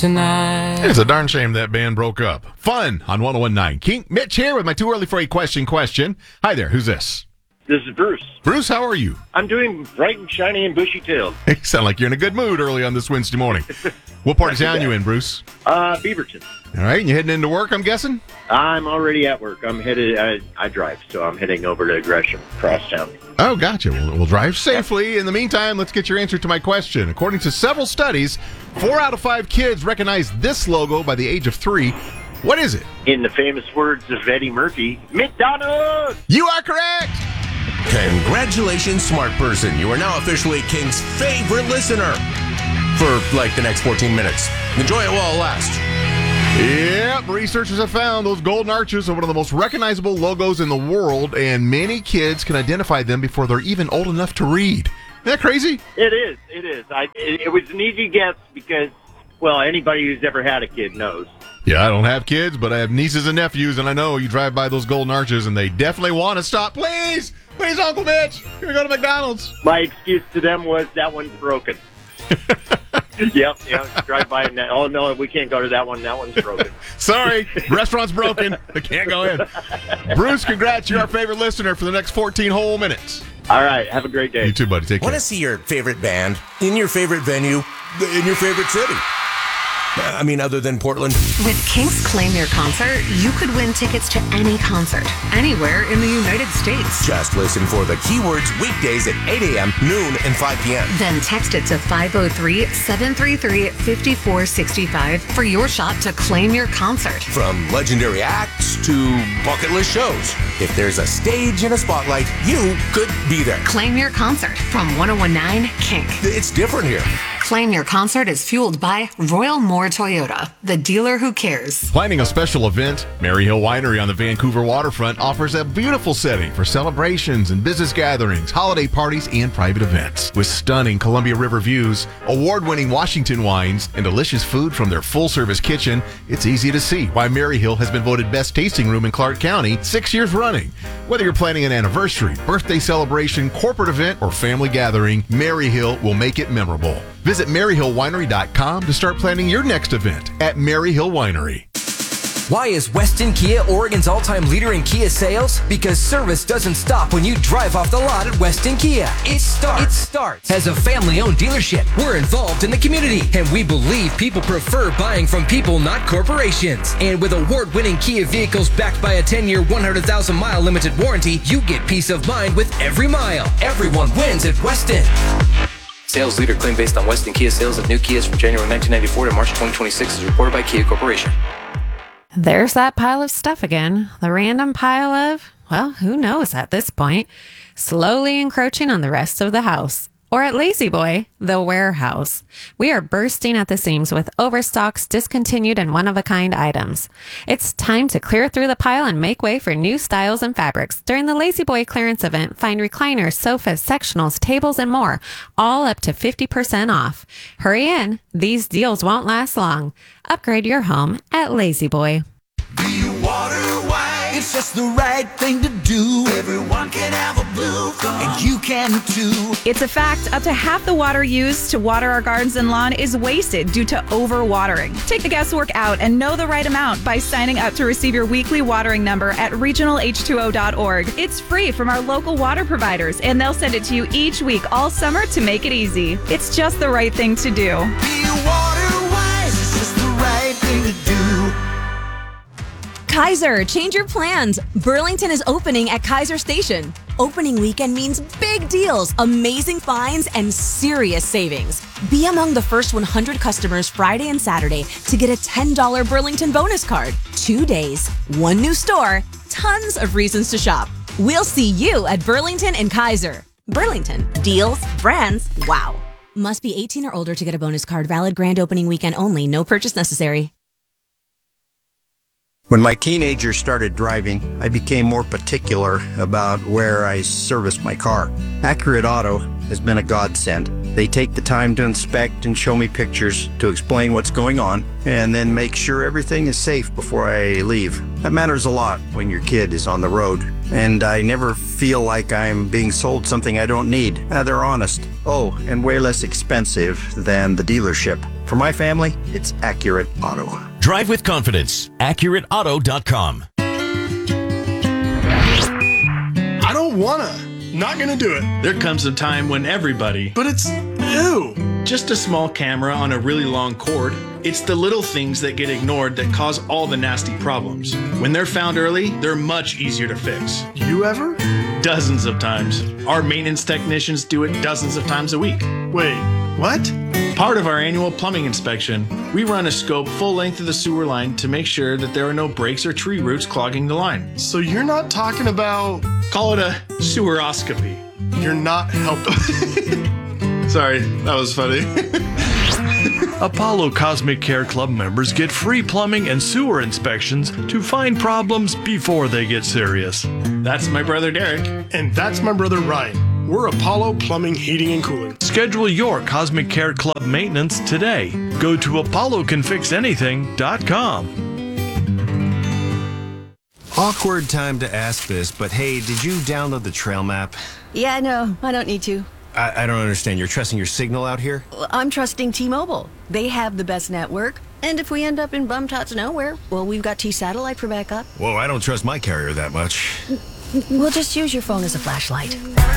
tonight. It's a darn shame that band broke up. Fun on 101.9 Kink. Mitch here with my too early for a question. Hi there, who's this? This is Bruce. Bruce, how are you? I'm doing bright and shiny and bushy-tailed. You sound like you're in a good mood early on this Wednesday morning. What part of town you in, Bruce? Beaverton. All right, you heading into work, I'm guessing? I'm already at work. I'm headed, I drive, so I'm heading over to Gresham, across town. Oh, gotcha. We'll drive safely. In the meantime, let's get your answer to my question. According to several studies, 4 out of 5 kids recognize this logo by the age of 3. What is it? In the famous words of Eddie Murphy, McDonald's! You are correct! Congratulations, smart person. You are now officially King's favorite listener for like the next 14 minutes. Enjoy it while it lasts. Yep, researchers have found those golden arches are one of the most recognizable logos in the world, and many kids can identify them before they're even old enough to read. Isn't that crazy? It is. It was an easy guess because, well, anybody who's ever had a kid knows. Yeah, I don't have kids, but I have nieces and nephews, and I know you drive by those golden arches, and they definitely want to stop. Please, Uncle Mitch, can we go to McDonald's? My excuse to them was that one's broken. Yep, drive by and oh no, we can't go to that one. That one's broken. Sorry, restaurant's broken. I can't go in. Bruce, congrats. You're our favorite listener for the next 14 whole minutes. All right, have a great day. You too, buddy. Take care. Want to see your favorite band in your favorite venue in your favorite city? I mean, other than Portland. With Kink's Claim Your Concert, you could win tickets to any concert, anywhere in the United States. Just listen for the keywords weekdays at 8 a.m., noon, and 5 p.m. Then text it to 503-733-5465 for your shot to claim your concert. From legendary acts to bucket list shows. If there's a stage and a spotlight, you could be there. Claim your concert from 101.9 Kink. It's different here. Claim Your Concert is fueled by Royal Moore Toyota, the dealer who cares. Planning a special event, Mary Hill Winery on the Vancouver waterfront offers a beautiful setting for celebrations and business gatherings, holiday parties, and private events. With stunning Columbia River views, award-winning Washington wines, and delicious food from their full-service kitchen, it's easy to see why Mary Hill has been voted best tasting room in Clark County 6 years running. Whether you're planning an anniversary, birthday celebration, corporate event, or family gathering, Mary Hill will make it memorable. Visit MaryHillWinery.com to start planning your next event at Mary Hill Winery. Why is Weston Kia Oregon's all-time leader in Kia sales? Because service doesn't stop when you drive off the lot at Weston Kia. It starts as a family-owned dealership. We're involved in the community, and we believe people prefer buying from people, not corporations. And with award-winning Kia vehicles backed by a 10-year, 100,000-mile limited warranty, you get peace of mind with every mile. Everyone wins at Weston. Sales leader claim based on Weston Kia sales of new Kias from January 1994 to March 2026 is reported by Kia Corporation. There's that pile of stuff again. The random pile of, well, who knows at this point, slowly encroaching on the rest of the house. Or at Lazy Boy, the warehouse. We are bursting at the seams with overstocks, discontinued, and one-of-a-kind items. It's time to clear through the pile and make way for new styles and fabrics. During the Lazy Boy clearance event, find recliners, sofas, sectionals, tables, and more, all up to 50% off. Hurry in. These deals won't last long. Upgrade your home at Lazy Boy. Do you wonder why? It's just the right thing to do. Everyone can have a blue thumb, and you can too. It's a fact, up to half the water used to water our gardens and lawn is wasted due to overwatering. Take the guesswork out and know the right amount by signing up to receive your weekly watering number at regionalh2o.org. It's free from our local water providers, and they'll send it to you each week all summer to make it easy. It's just the right thing to do. Be water wise, it's just the right thing to do. Kaiser, change your plans. Burlington is opening at Kaiser Station. Opening weekend means big deals, amazing finds, and serious savings. Be among the first 100 customers Friday and Saturday to get a $10 Burlington bonus card. 2 days, 1 new store, tons of reasons to shop. We'll see you at Burlington and Kaiser. Burlington, deals, brands, wow. Must be 18 or older to get a bonus card. Valid grand opening weekend only. No purchase necessary. When my teenagers started driving, I became more particular about where I serviced my car. Accurate Auto has been a godsend. They take the time to inspect and show me pictures to explain what's going on, and then make sure everything is safe before I leave. That matters a lot when your kid is on the road, and I never feel like I'm being sold something I don't need. They're honest. Oh, and way less expensive than the dealership. For my family, it's Accurate Auto. Drive with confidence. AccurateAuto.com. I don't wanna. Not gonna do it. There comes a time when everybody, but it's ew. Just a small camera on a really long cord. It's the little things that get ignored that cause all the nasty problems. When they're found early, they're much easier to fix. You ever? Dozens of times. Our maintenance technicians do it dozens of times a week. Wait, what? Part of our annual plumbing inspection, we run a scope full length of the sewer line to make sure that there are no breaks or tree roots clogging the line. So you're not talking about... Call it a seweroscopy. You're not helping. Sorry, that was funny. Apollo Cosmic Care Club members get free plumbing and sewer inspections to find problems before they get serious. That's my brother Derek. And that's my brother Ryan. We're Apollo Plumbing, Heating, and Cooling. Schedule your Cosmic Care Club maintenance today. Go to ApolloCanFixAnything.com. Awkward time to ask this, but hey, did you download the trail map? Yeah, no, I don't need to. I don't understand. You're trusting your signal out here? I'm trusting T-Mobile. They have the best network. And if we end up in bumtots nowhere, well, we've got T-Satellite for backup. Whoa, I don't trust my carrier that much. We'll just use your phone as a flashlight.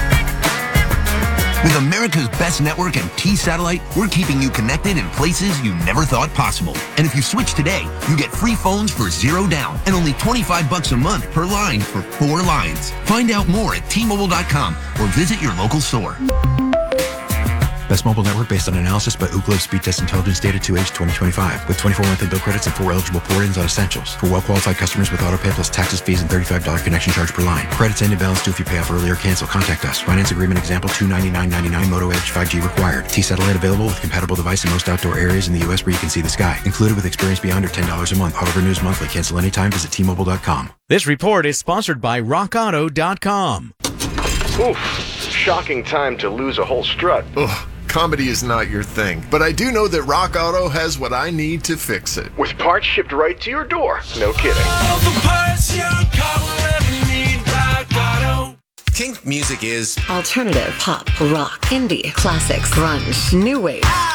With America's best network and T-Satellite, we're keeping you connected in places you never thought possible. And if you switch today, you get free phones for $0 down and only $25 a month per line for 4 lines. Find out more at T-Mobile.com or visit your local store. Best mobile network based on analysis by Ookla Speed Test Intelligence Data 2H 2025 with 24 monthly bill credits and 4 eligible port-ins on Essentials. For well-qualified customers with autopay plus taxes, fees, and $35 connection charge per line. Credits end in balance due if you pay off early or cancel. Contact us. Finance agreement example $299.99 Moto Edge 5G required. T-Satellite available with compatible device in most outdoor areas in the U.S. where you can see the sky. Included with experience beyond or $10 a month. Auto renews monthly. Cancel anytime. Visit T-Mobile.com. This report is sponsored by RockAuto.com. Oof. Shocking time to lose a whole strut. Ugh. Comedy is not your thing, but I do know that Rock Auto has what I need to fix it. With parts shipped right to your door. No kidding. All the parts your car will ever need, Rock Auto. Kink music is alternative, pop, rock, indie, classics, grunge, new wave.